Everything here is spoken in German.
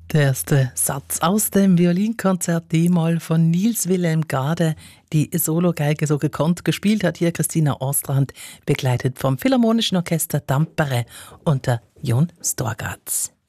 Der erste Satz aus dem Violinkonzert D-Moll von Niels Wilhelm Gade, die Sologeige so gekonnt gespielt hat hier Christina Ostrand, begleitet vom Philharmonischen Orchester Tampere unter Jon Storgats.